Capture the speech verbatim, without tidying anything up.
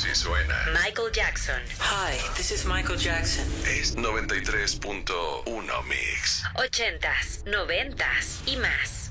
Así suena. Michael Jackson. Hi, this is Michael Jackson. Es noventa y tres punto uno Mix. Ochentas, noventas y más.